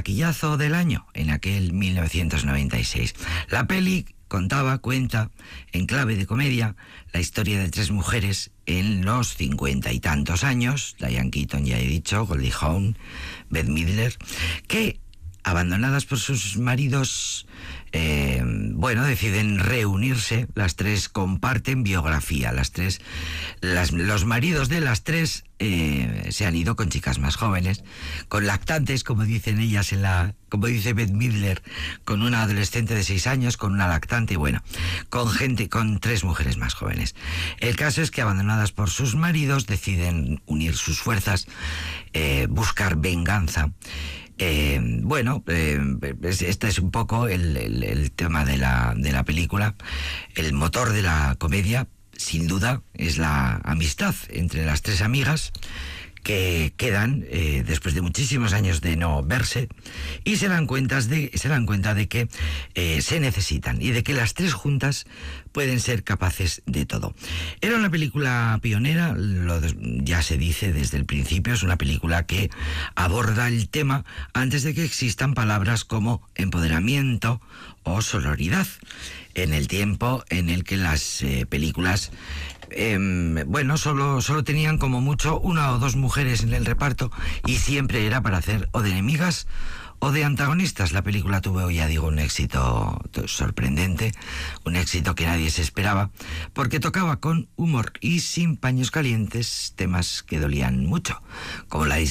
taquillazo del año, en aquel 1996. La peli cuenta, en clave de comedia, la historia de 3 mujeres en los 50 y tantos años, Diane Keaton, ya he dicho, Goldie Hawn, Bette Midler, que, abandonadas por sus maridos, deciden reunirse. Las 3 comparten biografía. Los maridos de las 3 se han ido con chicas más jóvenes, con lactantes, como dicen ellas como dice Bette Midler, con una adolescente de 6 años, con una lactante, con 3 mujeres más jóvenes. El caso es que, abandonadas por sus maridos, deciden unir sus fuerzas, buscar venganza. Este es un poco el tema de la película. El motor de la comedia, sin duda, es la amistad entre las 3 amigas que quedan después de muchísimos años de no verse, y se dan cuenta de que se necesitan y de que las 3 juntas pueden ser capaces de todo. Era una película pionera, ya se dice desde el principio. Es una película que aborda el tema antes de que existan palabras como empoderamiento o sororidad, en el tiempo en el que las películas solo tenían como mucho 1 o 2 mujeres en el reparto, y siempre era para hacer o de enemigas o de antagonistas. La película tuvo, ya digo, un éxito sorprendente, un éxito que nadie se esperaba, porque tocaba con humor y sin paños calientes temas que dolían mucho, como la